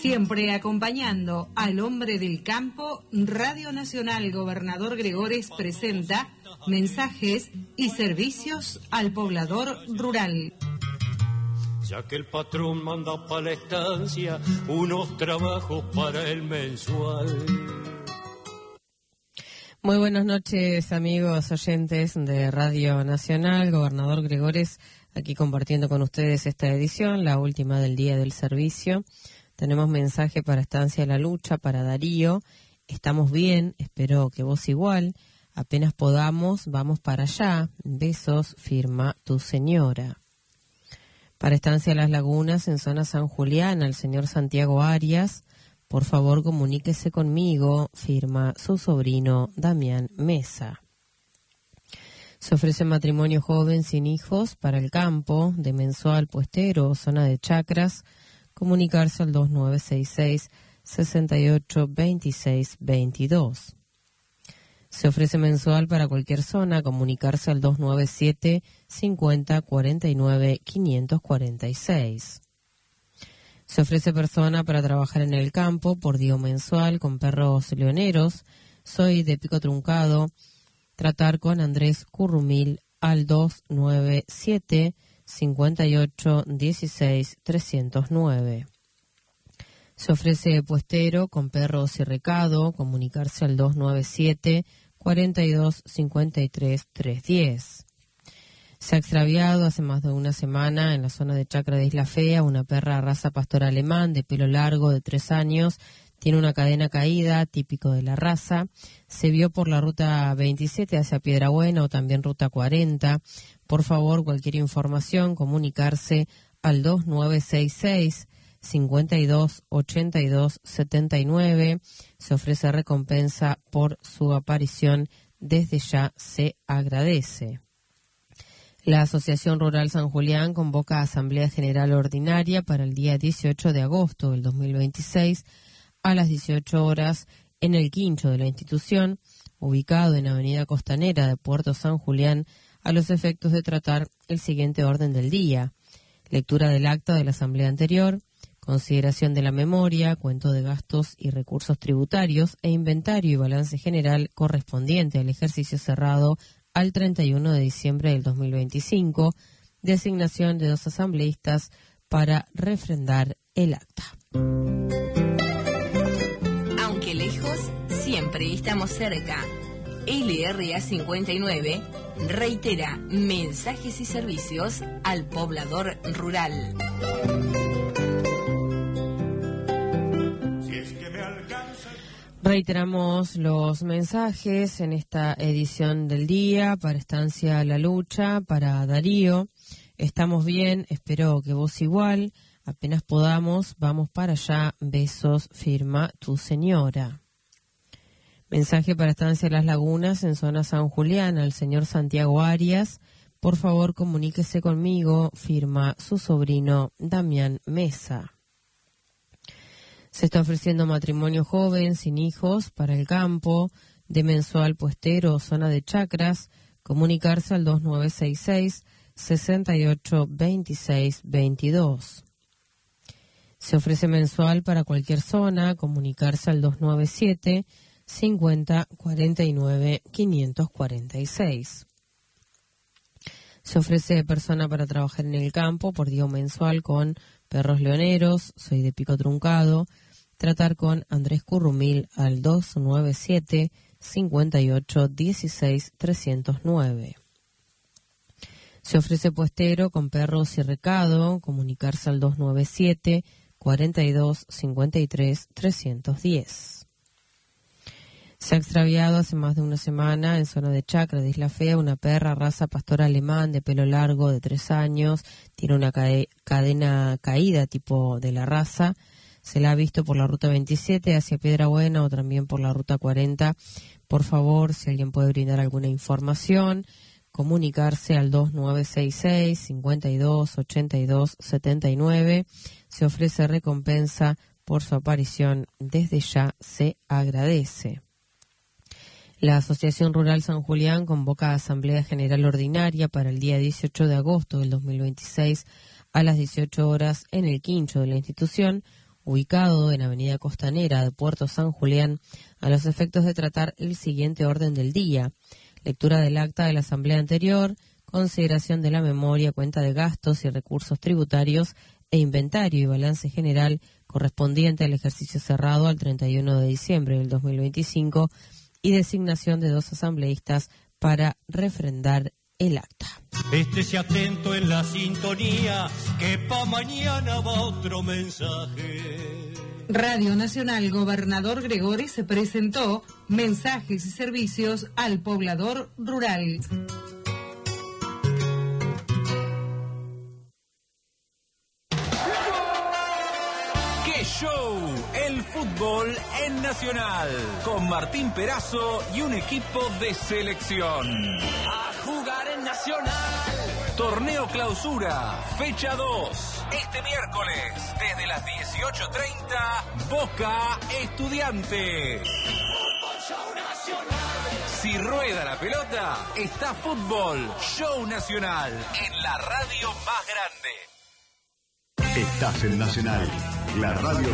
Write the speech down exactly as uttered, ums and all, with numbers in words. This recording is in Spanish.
Siempre acompañando al hombre del campo, Radio Nacional Gobernador Gregores presenta mensajes y servicios al poblador rural. Ya que el patrón manda para la estancia unos trabajos para el mensual. Muy buenas noches, amigos oyentes de Radio Nacional. Gobernador Gregores, aquí compartiendo con ustedes esta edición, la última del día del servicio. Tenemos mensaje para Estancia La Lucha, para Darío. Estamos bien, espero que vos igual. Apenas podamos, vamos para allá. Besos, firma tu señora. Para Estancia Las Lagunas, en zona San Julián, al señor Santiago Arias. Por favor, comuníquese conmigo, firma su sobrino Damián Mesa. Se ofrece matrimonio joven sin hijos para el campo, de mensual puestero o zona de chacras. Comunicarse al dos nueve seis seis, seis ocho dos seis dos dos. Se ofrece mensual para cualquier zona, comunicarse al dos nueve siete, cincuenta, cuarenta y nueve, quinientos cuarenta y seis. Se ofrece persona para trabajar en el campo por día mensual con perros leoneros. Soy de Pico Truncado. Tratar con Andrés Currumil al dos nueve siete, cincuenta y ocho, dieciséis, trescientos nueve. Se ofrece puestero con perros y recado. Comunicarse al dos nueve siete, cuarenta y dos, cincuenta y tres, trescientos diez. Se ha extraviado hace más de una semana en la zona de Chacra de Isla Fea una perra raza pastor alemán de pelo largo de tres años. Tiene una cadena caída, típico de la raza. Se vio por la ruta veintisiete hacia Piedrabuena o también ruta cuarenta. Por favor, cualquier información, comunicarse al dos nueve seis seis, cincuenta y dos, ochenta y dos, setenta y nueve. Se ofrece recompensa por su aparición. Desde ya se agradece. La Asociación Rural San Julián convoca a Asamblea General Ordinaria para el día dieciocho de agosto del dos mil veintiséis a las dieciocho horas en el quincho de la institución, ubicado en Avenida Costanera de Puerto San Julián, a los efectos de tratar el siguiente orden del día: lectura del acta de la asamblea anterior, consideración de la memoria, cuento de gastos y recursos tributarios e inventario y balance general correspondiente al ejercicio cerrado al treinta y uno de diciembre del dos mil veinticinco, designación de dos asambleístas para refrendar el acta. Aunque lejos, siempre estamos cerca. L R A cincuenta y nueve reitera mensajes y servicios al poblador rural. Reiteramos los mensajes en esta edición del día para Estancia La Lucha, para Darío. Estamos bien, espero que vos igual. Apenas podamos, vamos para allá. Besos, firma tu señora. Mensaje para Estancia Las Lagunas, en zona San Julián, al señor Santiago Arias. Por favor, comuníquese conmigo, firma su sobrino Damián Mesa. Se está ofreciendo matrimonio joven, sin hijos, para el campo, de mensual puestero o zona de chacras. Comunicarse al dos nueve seis seis, sesenta y ocho, veintiséis, veintidós. Se ofrece mensual para cualquier zona. Comunicarse al dos nueve siete, cincuenta, cuarenta y nueve, quinientos cuarenta y seis. Se ofrece persona para trabajar en el campo por día mensual con perros leoneros. Soy de Pico Truncado. Tratar con Andrés Currumil al dos nueve siete, cincuenta y ocho, dieciséis, trescientos nueve. Se ofrece puestero con perros y recado. Comunicarse al dos nueve siete, cuarenta y dos, cincuenta y tres, trescientos diez. Se ha extraviado hace más de una semana en zona de Chacra de Isla Fea una perra raza pastor alemán de pelo largo de tres años. Tiene una cade- cadena caída tipo de la raza. Se la ha visto por la ruta veintisiete hacia Piedrabuena o también por la ruta cuarenta. Por favor, si alguien puede brindar alguna información, comunicarse al dos nueve seis seis, cincuenta y dos, ochenta y dos, setenta y nueve. Se ofrece recompensa por su aparición. Desde ya se agradece. La Asociación Rural San Julián convoca a Asamblea General Ordinaria para el día dieciocho de agosto del dos mil veintiséis a las dieciocho horas en el quincho de la institución, ubicado en Avenida Costanera de Puerto San Julián, a los efectos de tratar el siguiente orden del día: lectura del acta de la asamblea anterior, consideración de la memoria, cuenta de gastos y recursos tributarios e inventario y balance general correspondiente al ejercicio cerrado al treinta y uno de diciembre del dos mil veinticinco y designación de dos asambleístas para refrendar el acta. Estése atento en la sintonía, que pa' mañana va otro mensaje. Radio Nacional Gobernador Gregores se presentó mensajes y servicios al poblador rural. Show, el fútbol en Nacional, con Martín Perazo y un equipo de selección. A jugar en Nacional. Torneo Clausura, fecha dos. Este miércoles, desde las dieciocho treinta, Boca Estudiantes. Fútbol Show Nacional. Si rueda la pelota, está Fútbol Show Nacional, en la radio más grande. Estás en Nacional, la radio